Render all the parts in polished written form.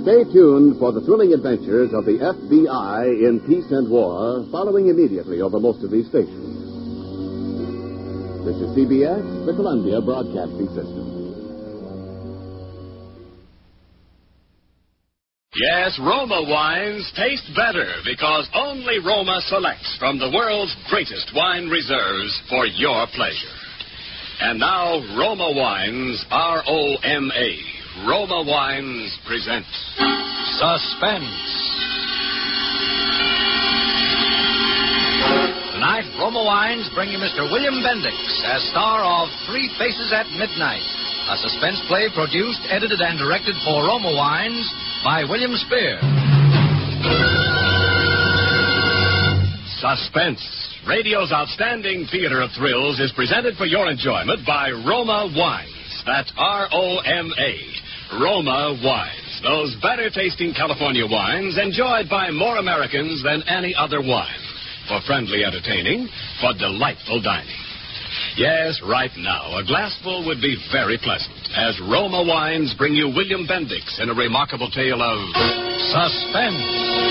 Stay tuned for the thrilling adventures of the FBI in peace and war, following immediately over most of these stations. This is CBS, the Columbia Broadcasting System. Yes, Roma wines taste better because only Roma selects from the world's greatest wine reserves for your pleasure. And now, Roma Wines, R-O-M-A. Roma Wines presents Suspense. Tonight, Roma Wines bring you Mr. William Bendix as star of Three Faces at Midnight, a suspense play produced, edited, and directed for Roma Wines by William Spear. Suspense, radio's outstanding theater of thrills, is presented for your enjoyment by Roma Wines. That's R-O-M-A. Roma Wines. Those better-tasting California wines enjoyed by more Americans than any other wine. For friendly entertaining, for delightful dining. Yes, right now, a glassful would be very pleasant, as Roma Wines bring you William Bendix in a remarkable tale of suspense.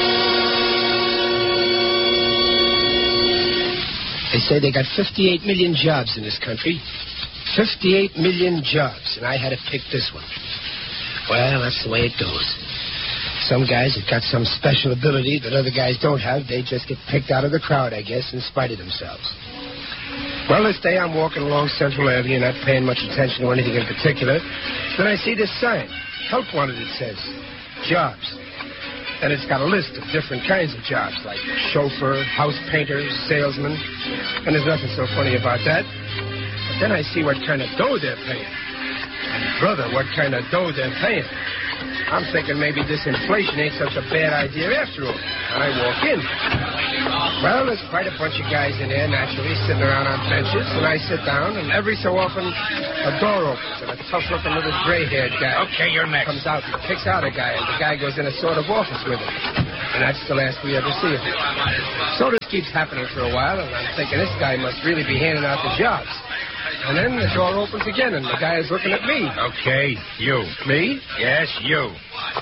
They say they got 58 million jobs in this country. 58 million jobs, and I had to pick this one. Well, that's the way it goes. Some guys have got some special ability that other guys don't have. They just get picked out of the crowd, I guess, in spite of themselves. Well, this day I'm walking along Central Avenue, not paying much attention to anything in particular. Then I see this sign. Help wanted, it says. Jobs. And it's got a list of different kinds of jobs, like chauffeur, house painter, salesman. And there's nothing so funny about that. But then I see what kind of dough they're paying. And, brother, what kind of dough they're paying. I'm thinking maybe this inflation ain't such a bad idea after all. And I walk in. Well, there's quite a bunch of guys in there, naturally, sitting around on benches. And I sit down, and every so often, a door opens, and a tough-looking little gray-haired guy... Okay, you're next. ...comes out and picks out a guy, and the guy goes in a sort of office with him. And that's the last we ever see of him. So this keeps happening for a while, and I'm thinking this guy must really be handing out the jobs. And then the door opens again, and the guy is looking at me. Okay, you. Me? Yes, you.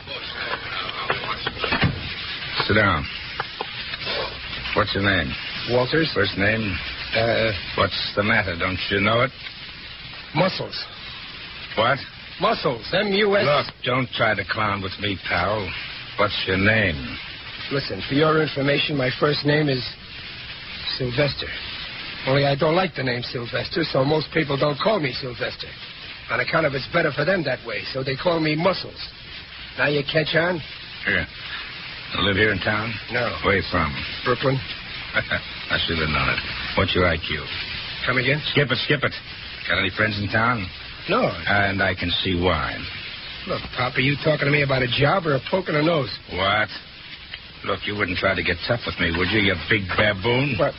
Sit down. What's your name? Walters. First name? What's the matter? Don't you know it? Muscles. What? Muscles. M-U-S... Look, don't try to clown with me, pal. What's your name? Listen, for your information, my first name is Sylvester. Only I don't like the name Sylvester, so most people don't call me Sylvester. On account of it's better for them that way, so they call me Muscles. Now you catch on? Here. You live here in town? No. Where you from? Brooklyn. I should have known it. What's your IQ? Come again? Skip it. Got any friends in town? No. And I can see why. Look, Pop, are you talking to me about a job or a poke in the nose? What? Look, you wouldn't try to get tough with me, would you, you big baboon? What?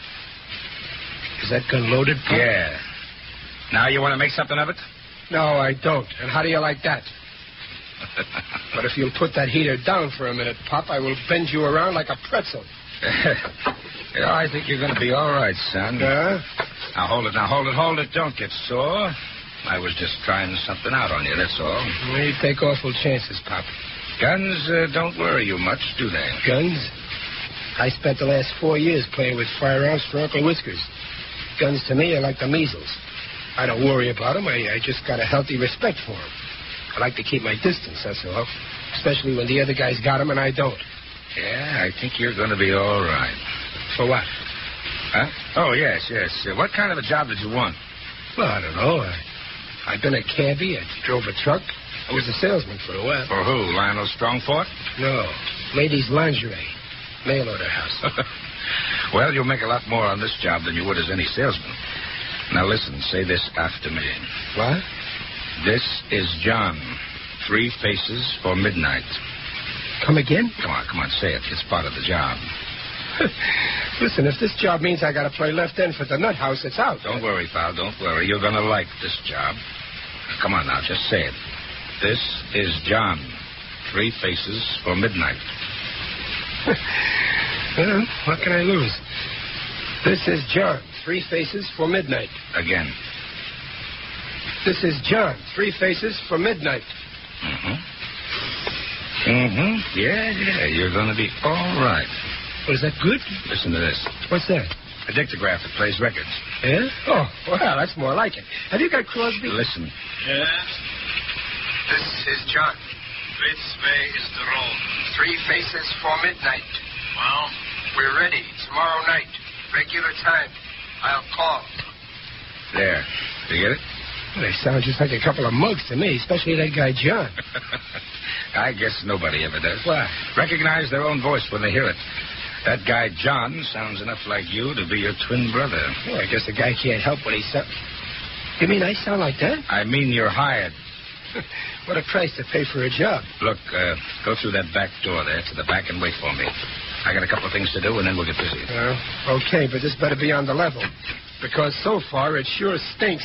Is that gun loaded, Pop? Yeah. Now you want to make something of it? No, I don't. And how do you like that? But if you'll put that heater down for a minute, Pop, I will bend you around like a pretzel. Yeah, I think you're going to be all right, son. Yeah? Now, hold it. Don't get sore. I was just trying something out on you, that's all. Well, you take awful chances, Pop. Guns don't worry you much, do they? Guns? I spent the last 4 years playing with firearms for Uncle Whiskers. Guns to me are like the measles. I don't worry about them. I just got a healthy respect for them. I like to keep my distance, that's all. Especially when the other guy's got them and I don't. Yeah, I think you're going to be all right. For what? Huh? Oh, yes. What kind of a job did you want? Well, I don't know. I've been a cabbie. I drove a truck. I was a salesman for a while. For who? Lionel Strongfort? No. Ladies' lingerie. Mail order house. Well, you'll make a lot more on this job than you would as any salesman. Now, listen. Say this after me. What? This is John. 3 Faces for Midnight. Come again? Come on, say it. It's part of the job. Listen, if this job means I got to play left end for the nut house, it's out. Don't worry, pal. Don't worry. You're going to like this job. Come on now, just say it. This is John. 3 Faces for Midnight. Well, what can I lose? This is John. 3 Faces for Midnight. Again. This is John. 3 Faces for Midnight. Mm-hmm. Mm-hmm. Yeah, you're going to be all right. Oh, is that good? Listen to this. What's that? A dictograph that plays records. Yeah? Oh, well, that's more like it. Have you got Crosby? Listen. Yeah? This is John. Which way is the road? 3 faces for midnight. Well? We're ready tomorrow night. Regular time. I'll call. There. You get it? Well, they sound just like a couple of mugs to me, especially that guy John. I guess nobody ever does. Why? Recognize their own voice when they hear it. That guy John sounds enough like you to be your twin brother. Well, I guess a guy can't help what he sounds. You mean I sound like that? I mean you're hired. What a price to pay for a job. Look, go through that back door there to the back and wait for me. I got a couple of things to do, and then we'll get busy. Okay, but this better be on the level. Because so far, it sure stinks.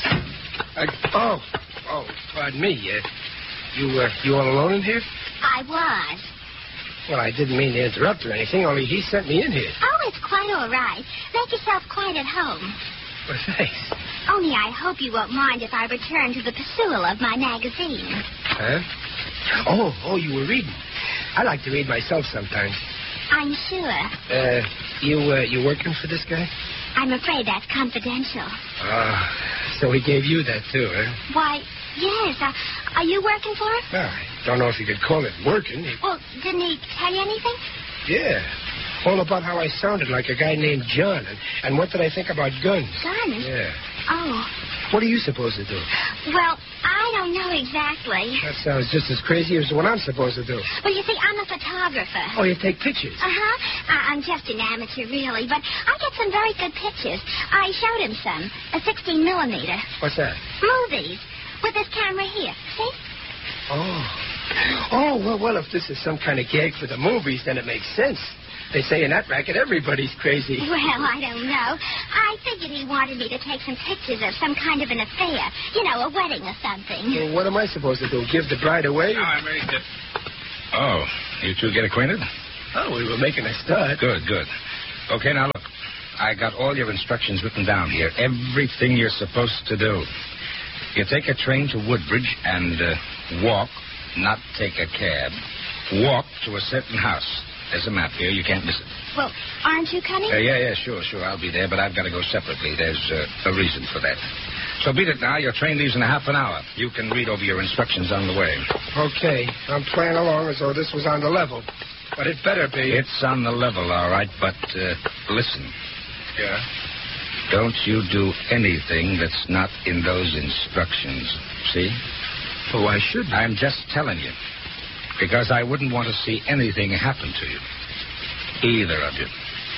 Pardon me. You all alone in here? I was. Well, I didn't mean to interrupt or anything, only he sent me in here. Oh, it's quite all right. Make yourself quite at home. Well, thanks. Only I hope you won't mind if I return to the pursuit of my magazine. Huh? Oh, you were reading. I like to read myself sometimes. I'm sure. You working for this guy? I'm afraid that's confidential. So he gave you that, too, huh? Why, yes. Are you working for him? Well, I don't know if you could call it working. Well, didn't he tell you anything? Yeah. All about how I sounded like a guy named John. And what did I think about guns? Guns? Yeah. Oh. What are you supposed to do? Well, I don't know exactly. That sounds just as crazy as what I'm supposed to do. Well, you see, I'm a photographer. Oh, you take pictures? Uh-huh. I'm just an amateur, really, but I get some very good pictures. I showed him some. A 16 millimeter. What's that? Movies. With this camera here. See? Oh, well, if this is some kind of gag for the movies, then it makes sense. They say in that racket everybody's crazy. Well, I don't know. I figured he wanted me to take some pictures of some kind of an affair. You know, a wedding or something. Well, what am I supposed to do? Give the bride away? No, I'm ready to... Oh, you two get acquainted? Oh, we were making a start. Good. Okay, now look. I got all your instructions written down here. Everything you're supposed to do. You take a train to Woodbridge and walk, not take a cab. Walk to a certain house. There's a map here. You can't miss it. Well, aren't you coming? Yeah, sure. I'll be there, but I've got to go separately. There's a reason for that. So beat it now. Your train leaves in a half an hour. You can read over your instructions on the way. Okay. I'm playing along as though this was on the level. But it better be. It's on the level, all right, but listen. Yeah? Don't you do anything that's not in those instructions. See? Well, why shouldn't I? I'm just telling you. Because I wouldn't want to see anything happen to you. Either of you.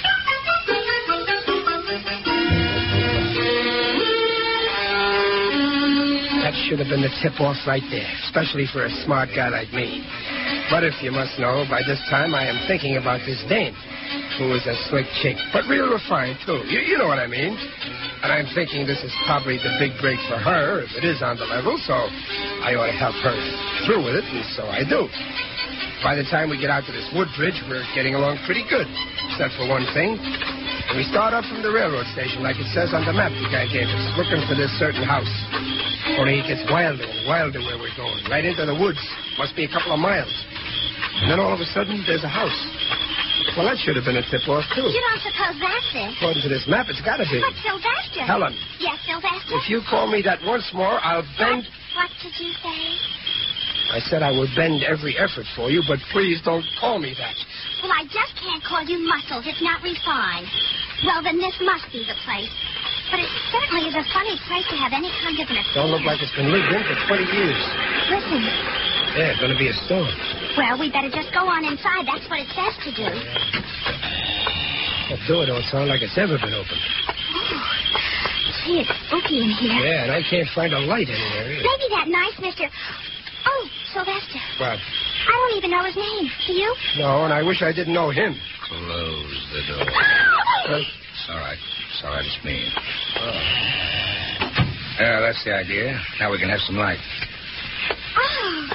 That should have been the tip-off right there, especially for a smart guy like me. But if you must know, by this time I am thinking about this dame, who is a slick chick, but real refined, too. You know what I mean. And I'm thinking this is probably the big break for her, if it is on the level, so I ought to help her through with it, and so I do. By the time we get out to this Woodbridge, we're getting along pretty good, except for one thing. And we start up from the railroad station, like it says on the map the guy gave us, looking for this certain house. Only it gets wilder and wilder where we're going, right into the woods. Must be a couple of miles. And then all of a sudden, there's a house. Well, that should have been a tip-off, too. You don't suppose that's it? According to this map, it's got to be. But Sylvester. Helen. Yes, Sylvester? If you call me that once more, I'll bend... What did you say? I said I would bend every effort for you, but please don't call me that. Well, I just can't call you muscles. It's not refined. Well, then this must be the place. But it certainly is a funny place to have any kind of an affair. Don't look like it's been lived in for 20 years. Listen. Yeah, it's going to be a storm. Well, we better just go on inside. That's what it says to do. That door don't sound like it's ever been opened. Oh, gee, it's spooky in here. Yeah, and I can't find a light anywhere either. Maybe that nice Mr. Oh, Sylvester. What? I don't even know his name. Do you? No, and I wish I didn't know him. Close the door. It's all right. It's me. Oh. Yeah, that's the idea. Now we can have some light. Oh,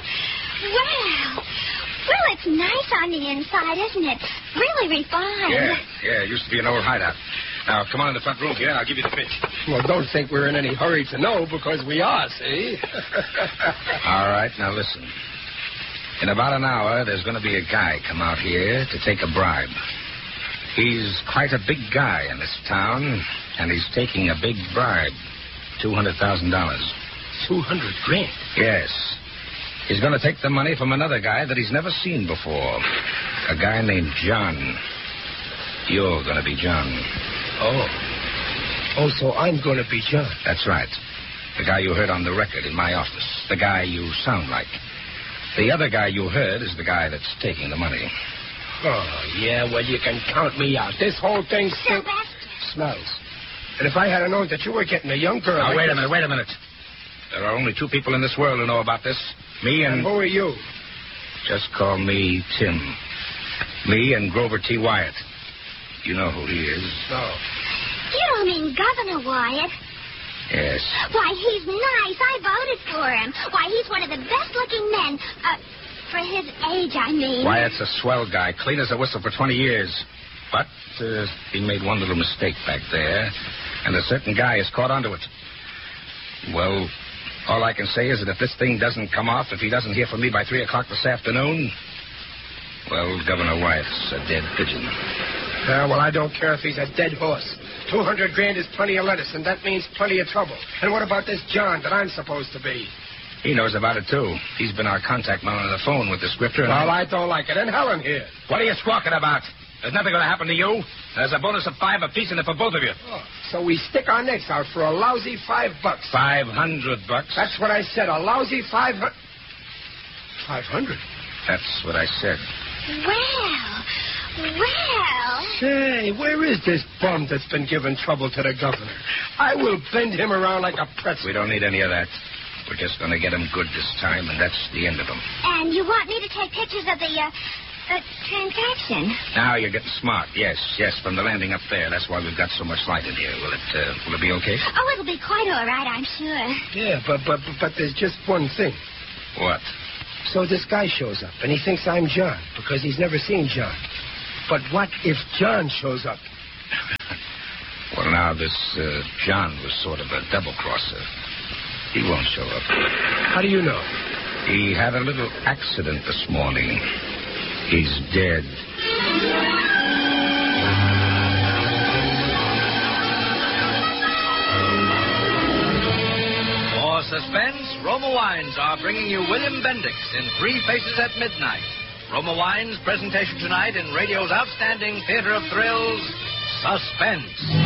well, it's nice on the inside, isn't it? Really refined. Yeah, it used to be an old hideout. Now, come on in the front room here. I'll give you the pitch. Well, don't think we're in any hurry to know, because we are, see? All right, now listen. In about an hour, there's going to be a guy come out here to take a bribe. He's quite a big guy in this town, and he's taking a big bribe. $200,000. 200 grand? Yes. He's going to take the money from another guy that he's never seen before. A guy named John. You're going to be John. Oh, so I'm going to be John. That's right. The guy you heard on the record in my office. The guy you sound like. The other guy you heard is the guy that's taking the money. Oh, yeah, well, you can count me out. This whole thing smells. And if I had known that you were getting a young girl... Now, wait a minute. There are only two people in this world who know about this. Me and... And who are you? Just call me Tim. Me and Grover T. Wyatt. You know who he is. No. You don't mean Governor Wyatt? Yes. Why, he's nice. I voted for him. Why, he's one of the best-looking men. For his age, I mean. Wyatt's a swell guy, clean as a whistle for 20 years. But he made one little mistake back there, and a certain guy has caught onto it. Well, all I can say is that if this thing doesn't come off, if he doesn't hear from me by 3 o'clock this afternoon, well, Governor Wyatt's a dead pigeon. Well, I don't care if he's a dead horse. 200 grand is plenty of lettuce, and that means plenty of trouble. And what about this John that I'm supposed to be? He knows about it, too. He's been our contact man on the phone with the scripter. Well, I don't like it. And Helen here. What are you squawking about? There's nothing going to happen to you. There's a bonus of $5 apiece in it for both of you. Oh, so we stick our necks out for a lousy $5. $500. That's what I said. A lousy 500. 500? That's what I said. Well. Say, where is this bum that's been giving trouble to the governor? I will bend him around like a pretzel. We don't need any of that. We're just going to get him good this time, and that's the end of him. And you want me to take pictures of the transaction? Now you're getting smart. Yes, from the landing up there. That's why we've got so much light in here. Will it be okay? Oh, it'll be quite all right, I'm sure. Yeah, but there's just one thing. What? So this guy shows up, and he thinks I'm John, because he's never seen John. But what if John shows up? Well, now, this John was sort of a double-crosser. He won't show up. How do you know? He had a little accident this morning. He's dead. For suspense, Roma Wines are bringing you William Bendix in Three Faces at Midnight. Roma Wines' presentation tonight in radio's outstanding theater of thrills, Suspense.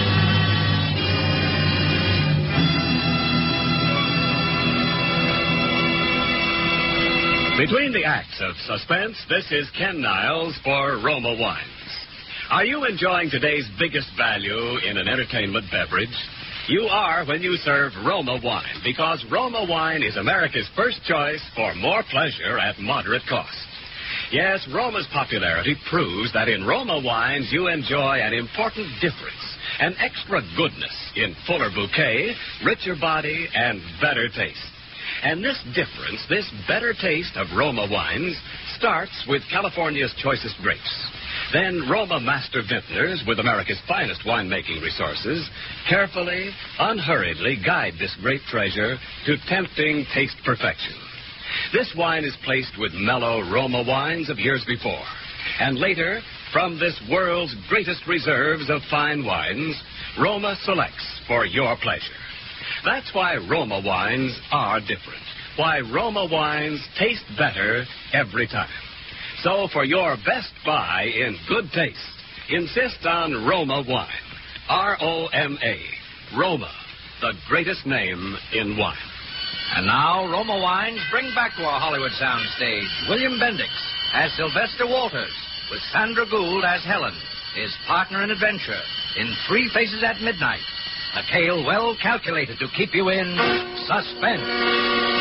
Between the acts of Suspense, this is Ken Niles for Roma Wines. Are you enjoying today's biggest value in an entertainment beverage? You are when you serve Roma Wine, because Roma Wine is America's first choice for more pleasure at moderate cost. Yes, Roma's popularity proves that in Roma Wines you enjoy an important difference, an extra goodness in fuller bouquet, richer body, and better taste. And this difference, this better taste of Roma wines, starts with California's choicest grapes. Then Roma master vintners, with America's finest winemaking resources, carefully, unhurriedly guide this grape treasure to tempting taste perfection. This wine is placed with mellow Roma wines of years before. And later, from this world's greatest reserves of fine wines, Roma selects for your pleasure. That's why Roma wines are different. Why Roma wines taste better every time. So for your best buy in good taste, insist on Roma wine. R-O-M-A. Roma, the greatest name in wine. And now, Roma Wines bring back to our Hollywood soundstage William Bendix as Sylvester Walters, with Sandra Gould as Helen, his partner in adventure, in Three Faces at Midnight. A tale well calculated to keep you in suspense.